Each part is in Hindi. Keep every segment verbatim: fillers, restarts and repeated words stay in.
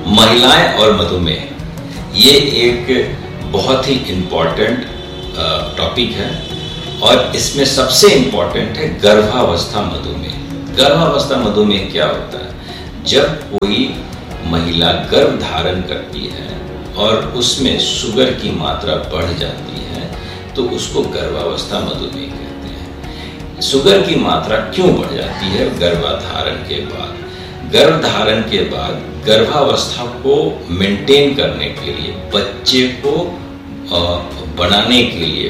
महिलाएं और मधुमेह, ये एक बहुत ही इम्पॉर्टेंट टॉपिक है और इसमें सबसे इम्पॉर्टेंट है गर्भावस्था मधुमेह। गर्भावस्था मधुमेह क्या होता है? जब कोई महिला गर्भ धारण करती है और उसमें शुगर की मात्रा बढ़ जाती है तो उसको गर्भावस्था मधुमेह कहते हैं। शुगर की मात्रा क्यों बढ़ जाती है गर्भाधारण के बाद? गर्भधारण के बाद गर्भावस्था को मेंटेन करने के लिए, बच्चे को बनाने के लिए,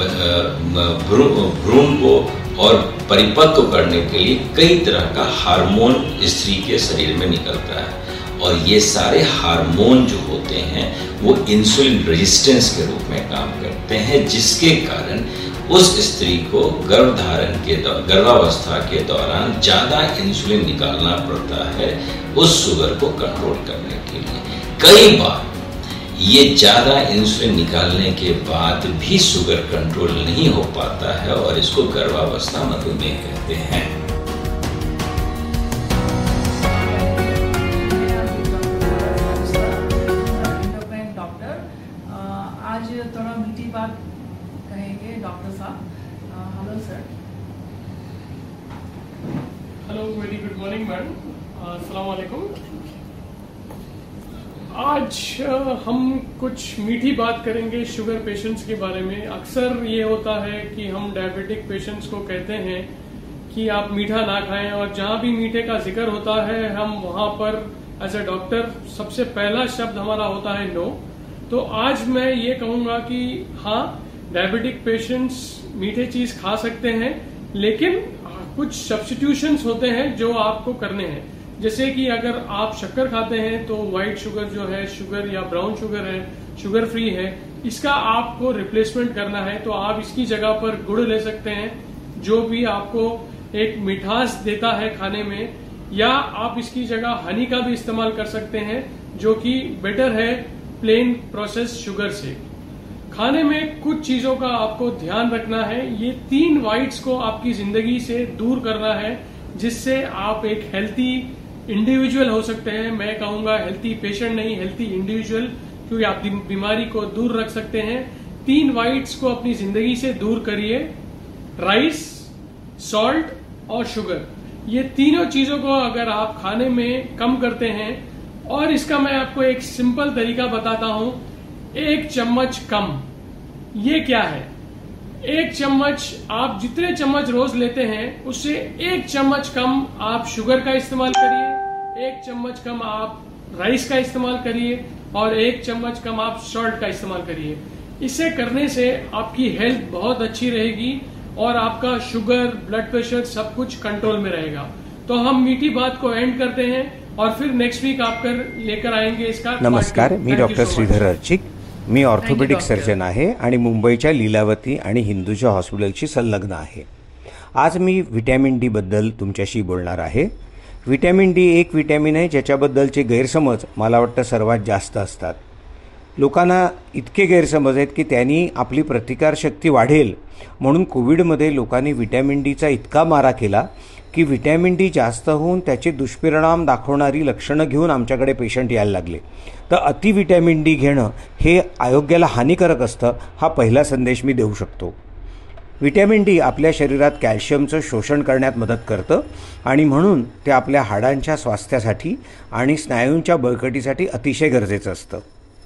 भ्रूण को और परिपक्व करने के लिए कई तरह का हार्मोन स्त्री के शरीर में निकलता है और ये सारे हार्मोन जो होते हैं वो इंसुलिन रेजिस्टेंस के रूप में काम करते हैं, जिसके कारण उस स्त्री को गर्भधारण के गर्भावस्था के दौरान ज़्यादा इंसुलिन निकालना पड़ता है उस शुगर को कंट्रोल करने के लिए। कई बार ये ज़्यादा इंसुलिन निकालने के बाद भी शुगर कंट्रोल नहीं हो पाता है और इसको गर्भावस्था मधुमेह कहते हैं। डॉक्टर आज थोड़ा मीठी बात कहेंगे डॉक्टर साहब। Hello sir. Hello, very good morning madam, अस्सलाम वालेकुम। आज हम कुछ मीठी बात करेंगे शुगर पेशेंट्स के बारे में। अक्सर ये होता है कि हम डायबिटिक पेशेंट्स को कहते हैं कि आप मीठा ना खाएं और जहां भी मीठे का जिक्र होता है हम वहां पर एज ए डॉक्टर सबसे पहला शब्द हमारा होता है नो। तो आज मैं ये कहूंगा कि हाँ, डायबिटिक पेशेंट्स मीठे चीज खा सकते हैं, लेकिन कुछ सब्स्टिट्यूशंस होते हैं जो आपको करने हैं। जैसे कि अगर आप शक्कर खाते हैं तो व्हाइट शुगर जो है, शुगर या ब्राउन शुगर है, शुगर फ्री है, इसका आपको रिप्लेसमेंट करना है तो आप इसकी जगह पर गुड़ ले सकते हैं जो भी आपको एक मिठास देता है खाने में, या आप इसकी जगह हनी का भी इस्तेमाल कर सकते हैं जो कि बेटर है प्लेन प्रोसेस शुगर से। खाने में कुछ चीजों का आपको ध्यान रखना है। ये तीन व्हाइट्स को आपकी जिंदगी से दूर करना है जिससे आप एक हेल्थी इंडिविजुअल हो सकते हैं। मैं कहूंगा हेल्थी पेशेंट नहीं, हेल्थी इंडिविजुअल, क्योंकि आप बीमारी को दूर रख सकते हैं। तीन व्हाइट्स को अपनी जिंदगी से दूर करिए, राइस, सॉल्ट और शुगर। ये तीनों चीजों को अगर आप खाने में कम करते हैं, और इसका मैं आपको एक सिंपल तरीका बताता हूं, एक चम्मच कम। ये क्या है? एक चम्मच, आप जितने चम्मच रोज लेते हैं उससे एक चम्मच कम आप शुगर का इस्तेमाल करिए, एक चम्मच कम आप राइस का इस्तेमाल करिए और एक चम्मच कम आप सॉल्ट का इस्तेमाल करिए। इसे करने से आपकी हेल्थ बहुत अच्छी रहेगी और आपका शुगर, ब्लड प्रेशर सब कुछ कंट्रोल में रहेगा। तो हम मीठी बात को एंड करते हैं और फिर नेक्स्ट वीक आप कर लेकर आएंगे इसका। नमस्कार, मी डॉक्टर श्रीधर अर्चिक, मी ऑर्थोपेडिक सर्जन आहे आणि मुंबईच्या लीलावती आणि हिंदूजा हॉस्पिटलशी संलग्न आहे। आज मी व्हिटॅमिन डी बद्दल तुमच्याशी बोलणार आहे। व्हिटॅमिन डी एक व्हिटॅमिन आहे ज्याच्याबद्दलचे गैरसमज मला वाटतं सर्वात जास्त असतात। लोकांना इतके गैरसमज आहेत की त्यांनी आपली प्रतिकारशक्ती वाढेल म्हणून कोविडमध्ये लोकांनी व्हिटॅमिन डीचा इतका मारा केला की व्हिटॅमिन डी जास्त होऊन त्याचे दुष्परिणाम दाखवणारी लक्षणं घेऊन आमच्याकडे पेशंट यायला लागले। तर अति व्हिटॅमिन डी घेणं हे आरोग्याला हानिकारक असतं, हा पहिला संदेश मी देऊ शकतो। व्हिटॅमिन डी आपल्या शरीरात कॅल्शियमचं शोषण करण्यात मदत करतं आणि म्हणून ते आपल्या हाडांच्या स्वास्थ्यासाठी आणि स्नायूंच्या बळकटीसाठी अतिशय गरजेचं असतं।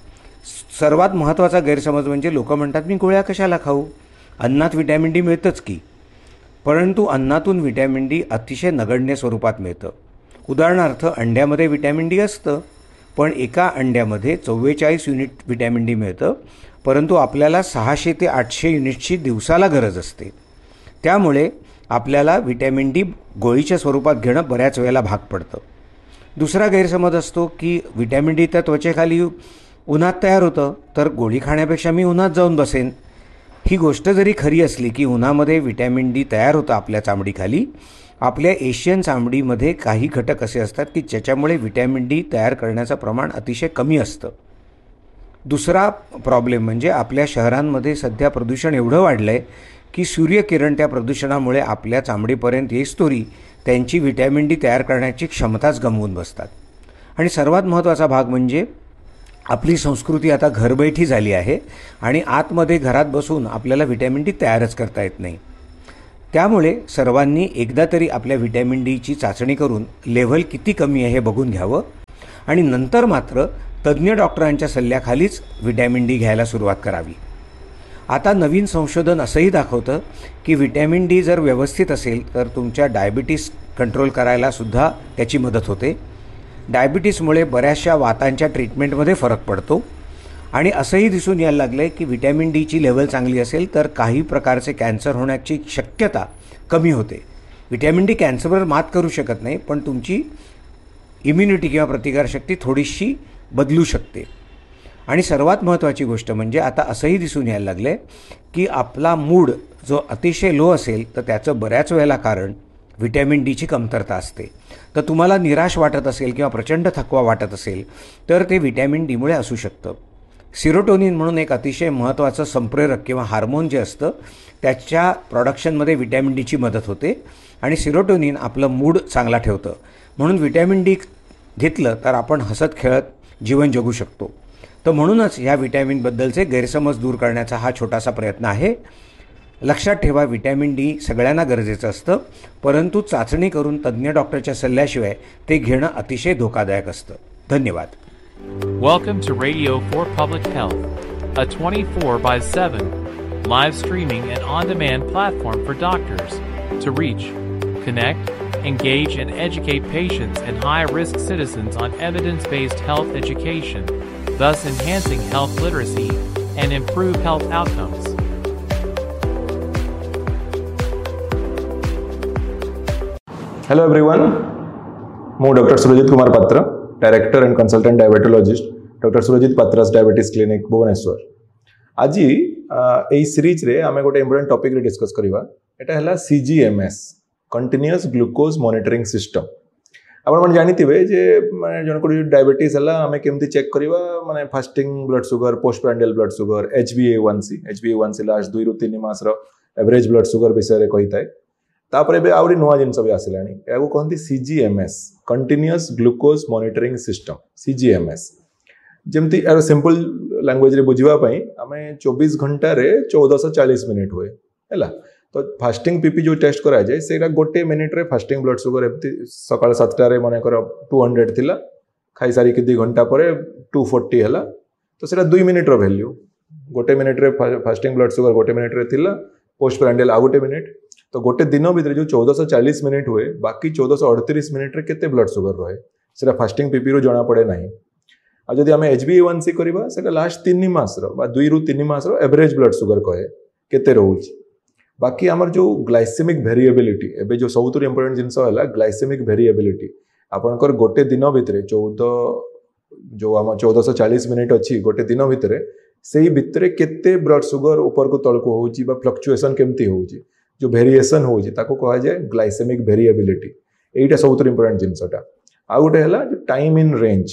सर्वात महत्त्वाचा गैरसमज म्हणजे लोक म्हणतात मी गोळ्या कशाला खाऊ, अन्नात व्हिटॅमिन डी मिळतंच की। परंतु अन्नातून व्हिटॅमिन डी अतिशय नगण्य स्वरूपात मिळतं। उदाहरणार्थ अंड्यामध्ये व्हिटॅमिन डी असतं, पण एका अंड्यामध्ये चव्वेचाळीस युनिट व्हिटॅमिन डी मिळतं, परंतु आपल्याला सहाशे ते आठशे युनिटची दिवसाला गरज असते। त्यामुळे आपल्याला व्हिटॅमिन डी गोळीच्या स्वरूपात घेणं बऱ्याच वेळेला भाग पडतं। दुसरा गैरसमज असतो की व्हिटॅमिन डी तर त्वचेखाली उन्हात तयार होतं, तर गोळी खाण्यापेक्षा मी उन्हात जाऊन बसेन। ही गोष्ट जरी खरी असली की उन्हामध्ये व्हिटॅमिन डी तयार होतं आपल्या चामडीखाली, आपल्या एशियन चामडीमध्ये काही घटक असे असतात की ज्याच्यामुळे व्हिटॅमिन डी तयार करण्याचं प्रमाण अतिशय कमी असतं। दुसरा प्रॉब्लेम म्हणजे आपल्या शहरांमध्ये सध्या प्रदूषण एवढं वाढलं आहे की सूर्यकिरण त्या प्रदूषणामुळे आपल्या चामडीपर्यंत येईस्तोरी त्यांची व्हिटॅमिन डी तयार करण्याची क्षमताच गमावून बसतात आणि सर्वात महत्त्वाचा भाग म्हणजे आपली संस्कृती आता घरबैठी झाली आहे आणि आतमध्ये घरात बसून आपल्याला व्हिटॅमिन डी तयारच करता येत नाही. त्यामुळे सर्वांनी एकदा तरी आपल्या व्हिटॅमिन डीची चाचणी करून लेव्हल किती कमी आहे हे बघून घ्यावं आणि नंतर मात्र तज्ज्ञ डॉक्टरांच्या सल्ल्याखालीच व्हिटॅमिन डी घ्यायला सुरुवात करावी. आता नवीन संशोधन असंही दाखवतं की व्हिटॅमिन डी जर व्यवस्थित असेल तर तुमच्या डायबिटीस कंट्रोल करायलासुद्धा त्याची मदत होते. डायबिटीसमुळे बऱ्याचशा वातांच्या ट्रीटमेंटमध्ये फरक पडतो आणि असंही दिसून यायला लागलं आहे की व्हिटॅमिन डीची लेवल चांगली असेल तर काही प्रकारचे कॅन्सर होण्याची शक्यता कमी होते. व्हिटॅमिन डी कॅन्सरवर मात करू शकत नाही, पण तुमची इम्युनिटी किंवा प्रतिकारशक्ती थोडीशी बदलू शकते. आणि सर्वात महत्त्वाची गोष्ट म्हणजे आता असंही दिसून यायला लागलं आहे की आपला मूड जो अतिशय लो असेल तर त्याचं बऱ्याच वेळेला कारण व्हिटॅमिन डीची कमतरता असते. तर तुम्हाला निराश वाटत असेल किंवा प्रचंड थकवा वाटत असेल तर ते व्हिटॅमिन डीमुळे असू शकतं. सिरोटोनिन म्हणून एक अतिशय महत्त्वाचं संप्रेरक किंवा हार्मोन जे असतं त्याच्या प्रोडक्शनमध्ये व्हिटॅमिन डीची मदत होते आणि सिरोटोनिन आपलं मूड चांगला ठेवतं. म्हणून व्हिटॅमिन डी घेतलं तर आपण हसत खेळत जीवन जगू शकतो. तर म्हणूनच ह्या व्हिटॅमिनबद्दलचे गैरसमज दूर करण्याचा हा छोटासा प्रयत्न आहे. लक्षात ठेवा, व्हिटॅमिन डी सगळ्यांना गरजेचं असतं, परंतु चाचणी करून तज्ज्ञ डॉक्टरच्या सल्ल्याशिवाय ते घेणं अतिशय धोकादायक असतं. धन्यवाद. Welcome to Radio for Public Health, a twenty-four by seven live streaming and on-demand platform for doctors to reach, connect, engage and educate patients and high-risk citizens on evidence-based health education, thus enhancing health literacy and improve health outcomes. Hello everyone, ମୁଁ doctor Surajit Kumar Patra, director and consultant diabetologist doctor Surjit पात्रास diabetes clinic Bhubaneswar. आज यही सीरीज रे आम गोटे इंपोर्टेंट टॉपिक रे डिस्कस करवा. एटा हला सीजीएमएस, कंटिन्यूअस ग्लूकोज मॉनिटरिंग सिस्टम. आपण मन जानिथिबे जे माने जन को डायबिटीज हला आमे केमती चेक करवा, माने fasting blood sugar, post prandial blood sugar, H B ए वन सी एच बी ए वन सी लास्ट दुई रु तीन मास रो एवरेज ब्लड शुगर विषय रे कहिताय. तापर बे आउरी नुआ जिनस भी आसिलानी, याको कहंती सीजीएमएस, कंटिन्यूअस ग्लूकोज मॉनिटरिंग सिस्टम, सीजीएमएस. जेमती यार सिंपल लैंग्वेज रे बुझिबा पई आमे चौबीस घंटा रे चौदह सौ चालीस मिनिट हुए हैला. तो फास्टिंग पीपी जो टेस्ट करा जाए सेटा गोटे मिनिट रे फास्टिंग ब्लड शुगर एमती सकाळ सातटा रे माने कर टू हंड्रेड थिला, खाई सारी कि दो घंटा परे टू फोर्टी हैला. तो सेटा दो मिनिट रो वैल्यू. गोटे मिनिट रे फास्टिंग ब्लड शुगर गोटे मिनिट रे थिला, पोस्ट प्रांडियल आ गोटे मिनिट. तो गोटे दिन भितर जो चौदह सौ चालीस मिनिट हुए, बाकी चौदह सौ अड़तीस मिनिट रे केते ब्लड शुगर रहे सेटा फास्टिंग पीपी रो जना पड़े नहीं. आ जदि आमे एच बी ए वन सी करबा सेटा लास्ट तीन मास रो बा दुई रु तीन मास रो एवरेज ब्लड शुगर कहे केते रहउची. बाकी आमर जो ग्लाइसेमिक वेरिएबिलिटी, एबे जो सबुतु इंपोर्टेंट जिंस हला ग्लाइसेमिक वेरिएबिलिटी. आपनकर गोटे दिन भितर चौदह जो आम चौदह सौ चालीस मिनिट अच्छी गोटे दिन भितर सेही भितर केते ब्लड शुगर ऊपर को तल को होउची बा फ्लक्चुएशन केमती होउची, जो वेरिएशन होउची ताको कहा जाए ग्लाइसेमिक वेरिएबिलिटी. एटा सबुतु इंपोर्टेंट जिनसटा. आ गोटे हला जो टाइम इन रेंज,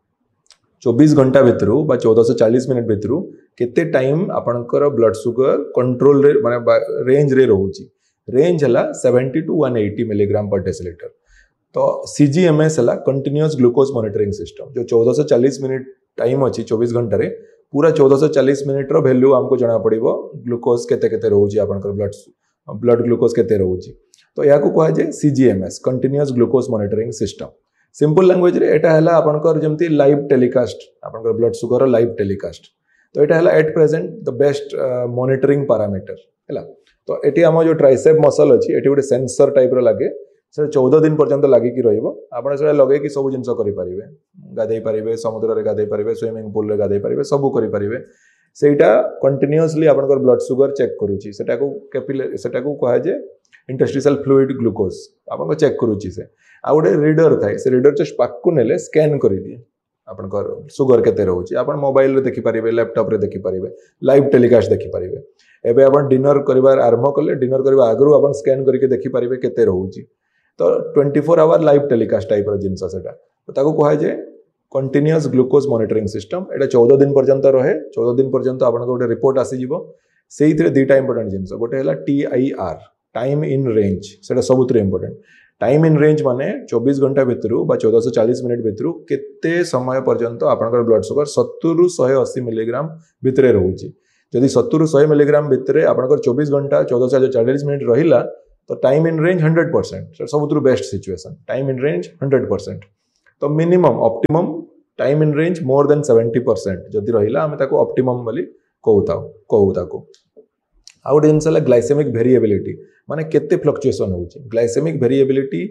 चौबीस घंटा भितर बा चौदह सौ चालीस मिनिट भितर केते टाइम आपनकर ब्लड शुगर कंट्रोल रे माने रेंज रे रहउची. रेंज हला seventy two one eighty milligram पर डेसिलीटर. तो सीजीएमएस हला कंटिन्यूअस ग्लूकोज मॉनिटरिंग सिस्टम. जो चौदह सौ चालीस मिनिट टाइम अच्छी चौबीस घंटा रे पूरा चौदह सौ चालीस मिनिट रो वैल्यू हमको जना पड़िबो ग्लूकोज केते केते रहउची, आपनकर ब्लड ब्लड ग्लूकोज केते रहउची. तो या को कहा जाए सीजीएमएस, continuous glucose monitoring system. Simple language रे एटा हला आपनकर जेमती लाइव टेलीकास्ट, आपनकर ब्लड शुगर लाइव टेलीकास्ट. तो एटा हला at present the best monitoring parameter हैला. तो एटी हम जो ट्राइसेप मसल अछि एटी गोटे सेंसर टाइप रो लागे, से चौदह दिन पर्यंत लागी कि रहिबो. आपण से लगे कि सब जिंस करि परिबे, गाधै परिबे, समुद्र रे गाधै परिबे, स्विमिंग पूल रे गाधै परिबे, सब करि परिबे. सेटा कंटिन्यूअसली आपनकर ब्लड शुगर चेक करूची. सेटा को कैपिलरी सेटा को कहा जे इंटरस्टिशियल फ्लूइड ग्लूकोज आपन चेक करूची. से आ गोटे रीडर थाए, से रीडर जस्ट पाक नेले स्कैन करि दिए आपनकर शुगर केते रहउची. आपन मोबाइल रे देखि परिबे, लैपटॉप रे देखि परिबे, लाइव टेलीकास्ट देखि परिबे. एबे आपन डिनर करिवार आरंभ कले, डिनर करबा आगरु आपन स्कैन करके देखि परिबे केते रहउची. तो twenty four hour live telecast type रो जिंस सेटा. तो ताको कहा जे कंटिन्यूअस ग्लूकोज मॉनिटरिंग सिस्टम. एटा चौदह दिन पर्यंत रहे. चौदह दिन पर्यंत आपन गोटे रिपोर्ट आसी जिवो. सेही दुईटा इंपोर्टेंट जिनस, गोटे है T I R, time in range, से सबुत इंपोर्टेंट. टाइम इन रेंज माने चौबीस घंटा भितर बा चौदह सौ चालीस मिनिट भितर केते समय पर्यंत आपनकर ब्लड शुगर सत्तर रु एक सौ अस्सी मिलीग्राम भितर रोचे जदि सत्तर रु सौ मिलीग्राम भितर आपनकर चौबीस घंटा चौदह सौ चालीस मिनिट रहिला तो time in range hundred percent सबुठ best situation time in range hundred percent तो minimum optimum time in range more than seventy percent जदि रहिला आमे ताको ऑप्टिमम बोली कहूता कहू ताको आउ गोटे जिनस ग्लाइसेमिक वेरिएबिलिटी माने केते फ्लक्चुएसन होउची ग्लाइसेमिक वेरिएबिलिटी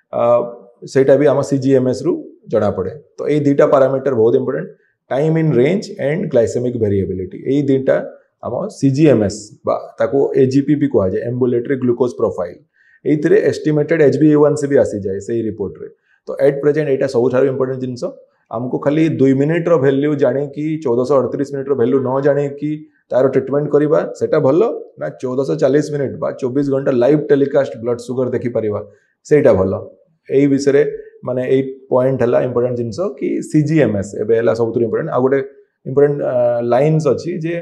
सेटा भी आम सीजीएमएस रु जना पड़े तो ये दुटा पैरामीटर बहुत important time in range and glycaemic variability ये दुटा आम सीजीएमएस बा ताको एजीपी भी कहा जाए एम्बुलेटरी ग्लूकोज प्रोफाइल ये एस्टिमेटेड एचबीएवांसी भी आसी जाए से रिपोर्ट रे तो एट प्रेजेंट यहाँ सब इंपोर्टेंट जिनस आमको खाली दुई मिनिट रो वैल्यू जाने कि चौदह सौ अड़तीस मिनिट रो वैल्यू न जाने कि तार ट्रिटमेंट करवा सेटा भल ना चौदह सौ चालीस मिनिट बा चौबीस घंटा लाइव टेलीकास्ट ब्लड शुगर देखि परिवा सेटा भल यही विषय माने एई पॉइंट हला इंपोर्टेंट जिनस कि सीजीएमएस एबे हला सबुठ इंपोर्टेंट आ गोटे इंपोर्टेंट लाइन्स अछि जे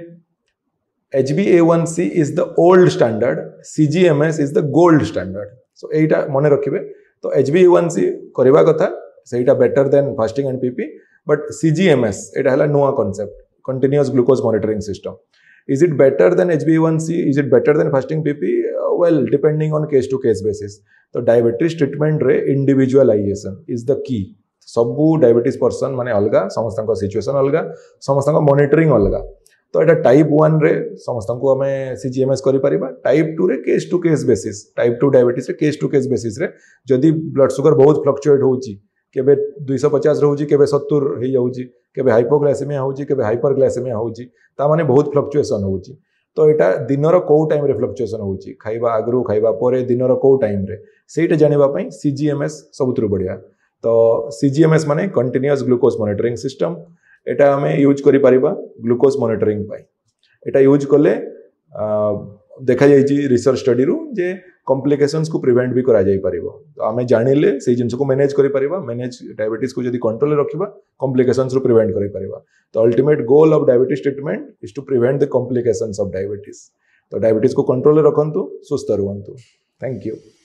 H B A one C is the old standard सीजीएमएस is the gold standard so एटा मने रखिबे तो एच बी ए वन सी करवा कथा सेटा better than fasting and PP but सीजीएमएस एटा हला नुआ concept continuous glucose monitoring system is it better than H b A one C is it better than fasting P P uh, well depending on case to case basis तो डायबिटीज ट्रीटमेंट रे इंडिविजुअलाइजेशन इज द की सबू डायबिटीज पर्सन माने अलगा समस्त सिचुएशन अलगा समस्त मॉनिटरिंग अलगा तो एटा टाइप वन रे समस्त को हमें सीजीएमएस करि परिबा टाइप टू रे case to case basis type two diabetes रे केस टू केस बेसिस रे जदी ब्लड शुगर बहुत फ्लक्चुएट होउची केबे दो सौ पचास रहउची केबे सत्तर हे जाउची केबे हाइपोग्लाइसेमिया होउची केबे हाइपरग्लाइसेमिया होउची ता माने बहुत फ्लक्चुएशन होउची तो एटा दिनर को टाइम रे फ्लक्चुएशन होउची खाइबा आगरु खाइबा परे दिनर को टाइम रे सेटा जानिबा पई सीजीएमएस सबुतरु बढ़िया तो सीजीएमएस माने कंटीन्यूअस ग्लूकोज मॉनिटरिंग सिस्टम एटा हमें यूज करि परिबा ग्लूकोज मॉनिटरिंग पई एटा यूज कले देखा जाइए रिसर्च स्टडी रु जे कॉम्प्लिकेशंस को प्रिवेंट भी करा जाई परिबो तो आमे जानिले से जिंस को मैनेज करि परिबा मैनेज डायबिटीज को जदी कंट्रोल रखिबा कॉम्प्लिकेशंस रु प्रिवेंट करि परिबा तो ultimate goal of diabetes treatment is to prevent the complications of diabetes तो डायबिटीज को कंट्रोल रखंतु सुस्थ रहंतु थैंक यू।